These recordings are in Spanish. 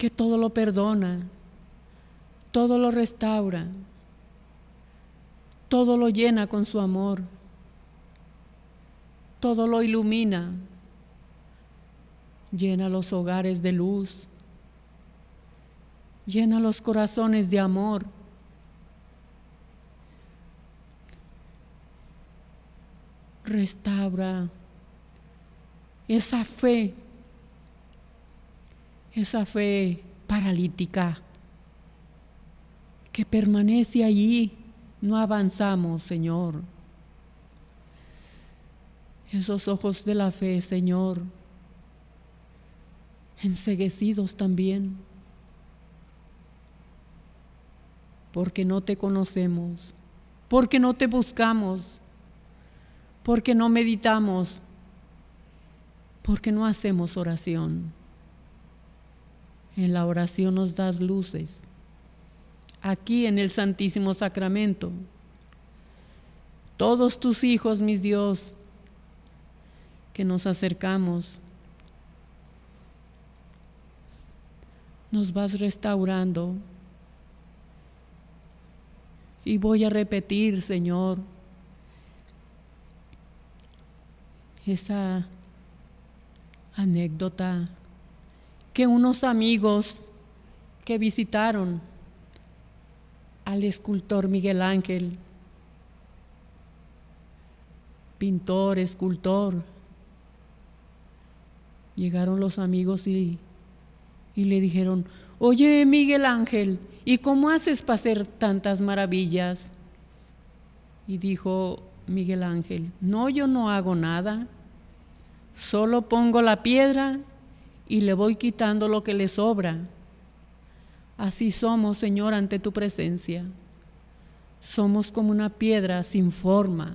que todo lo perdona, todo lo restaura, todo lo llena con su amor, todo lo ilumina, llena los hogares de luz, llena los corazones de amor. Restaura esa fe paralítica que permanece allí, no avanzamos, Señor. Esos ojos de la fe, Señor, enceguecidos también, porque no te conocemos, porque no te buscamos, porque no meditamos, porque no hacemos oración. En la oración nos das luces. Aquí en el Santísimo Sacramento, todos tus hijos, mis Dios, que nos acercamos, nos vas restaurando. Y voy a repetir, Señor, esa anécdota que unos amigos que visitaron al escultor Miguel Ángel, pintor, escultor, llegaron los amigos y le dijeron: oye, Miguel Ángel, ¿y cómo haces para hacer tantas maravillas? Y dijo Miguel Ángel: no, yo no hago nada, solo pongo la piedra y le voy quitando lo que le sobra. Así somos, Señor, ante tu presencia. Somos como una piedra sin forma,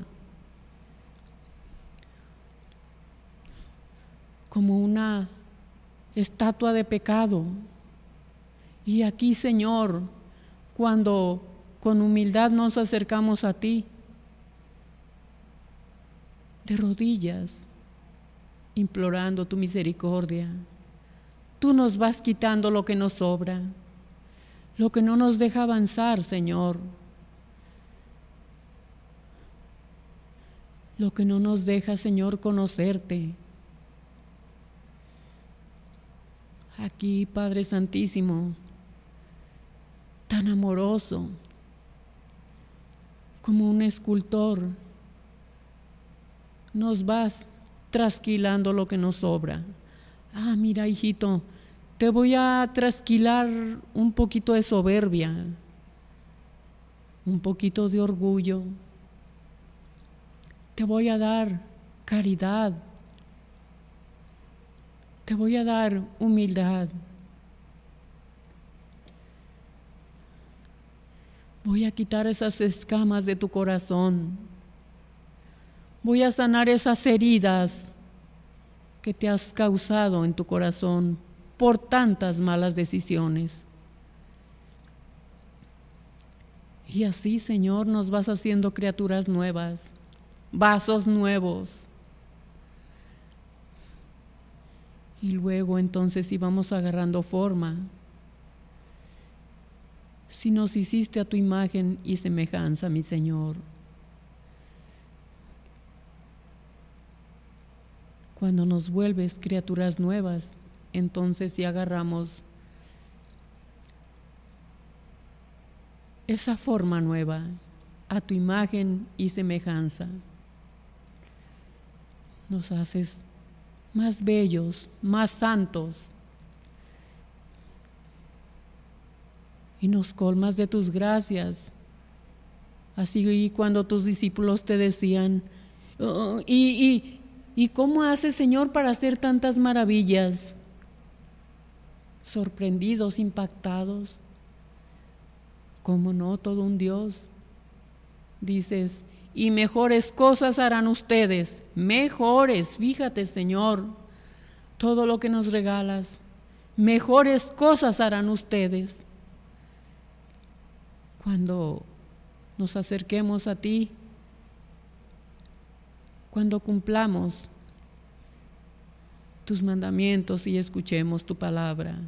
como una estatua de pecado. Y aquí, Señor, cuando con humildad nos acercamos a ti, de rodillas, implorando tu misericordia, tú nos vas quitando lo que nos sobra, lo que no nos deja avanzar, Señor, lo que no nos deja, Señor, conocerte. Aquí, Padre Santísimo, tan amoroso, como un escultor, nos vas trasquilando lo que nos sobra. Ah, mira, hijito, te voy a trasquilar un poquito de soberbia, un poquito de orgullo. Te voy a dar caridad. Te voy a dar humildad. Voy a quitar esas escamas de tu corazón. Voy a sanar esas heridas que te has causado en tu corazón por tantas malas decisiones. Y así, Señor, nos vas haciendo criaturas nuevas, vasos nuevos. Y luego entonces íbamos agarrando forma. Si nos hiciste a tu imagen y semejanza, mi Señor. Cuando nos vuelves criaturas nuevas, entonces sí agarramos esa forma nueva, a tu imagen y semejanza. Nos haces más bellos, más santos, y nos colmas de tus gracias. Así cuando tus discípulos te decían: oh, ¿y cómo haces, Señor, para hacer tantas maravillas? Sorprendidos, impactados. ¿Cómo no? Todo un Dios. Dices: y mejores cosas harán ustedes, mejores. Fíjate, Señor, todo lo que nos regalas, mejores cosas harán ustedes. Cuando nos acerquemos a ti, cuando cumplamos tus mandamientos y escuchemos tu palabra.